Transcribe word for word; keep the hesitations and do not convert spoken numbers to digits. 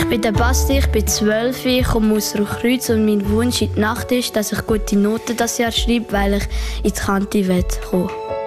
bin der Basti, ich bin zwölf, ich komme aus Rotkreuz und mein Wunsch in der Nacht ist, dass ich gute Noten das Jahr schreibe, weil ich ins Kante kommen will.